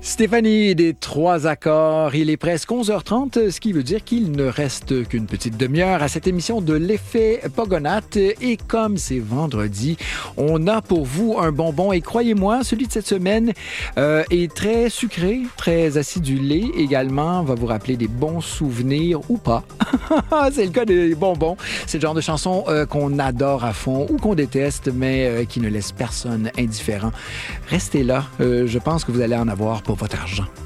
Stéphanie des Trois Accords, il est presque 11h30, ce qui veut dire qu'il ne reste qu'une petite demi-heure à cette émission de l'effet Pogonates. Et comme c'est vendredi, on a pour vous un bonbon. Et croyez-moi, celui de cette semaine est très sucré, très acidulé également. On va vous rappeler des bons souvenirs ou pas. C'est le cas des bonbons. C'est le genre de chanson qu'on adore à fond ou qu'on déteste, mais qui ne laisse personne indifférent. Restez là. Je pense que vous allez en avoir pour votre argent.